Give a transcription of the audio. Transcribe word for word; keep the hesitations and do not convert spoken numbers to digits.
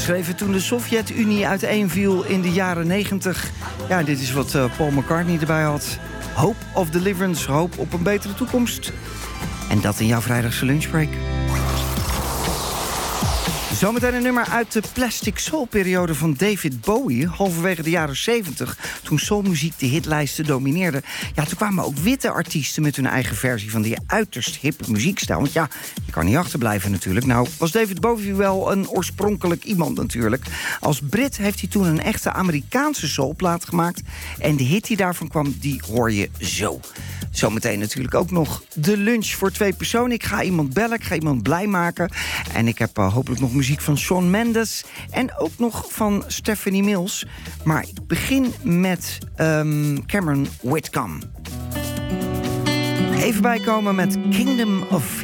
Geschreven toen de Sovjet-Unie uiteenviel in de jaren negentig. Ja, dit is wat uh, Paul McCartney erbij had. Hope of Deliverance, hoop op een betere toekomst. En dat in jouw vrijdagse lunchbreak. Zometeen een nummer uit de Plastic Soul-periode van David Bowie. Halverwege de jaren zeventig, toen soulmuziek de hitlijsten domineerde. Ja, toen kwamen ook witte artiesten met hun eigen versie van die uiterst hippe muziekstijl. Want ja, je kan niet achterblijven natuurlijk. Nou, was David Bowie wel een oorspronkelijk iemand natuurlijk. Als Brit heeft hij toen een echte Amerikaanse soulplaat gemaakt. En de hit die daarvan kwam, die hoor je zo. Zometeen natuurlijk ook nog de lunch voor twee personen. Ik ga iemand bellen, ik ga iemand blij maken. En ik heb uh, hopelijk nog muziek van Shawn Mendes. En ook nog van Stephanie Mills. Maar ik begin met um, Cameron Whitcomb. Even bijkomen met Kingdom of Fear.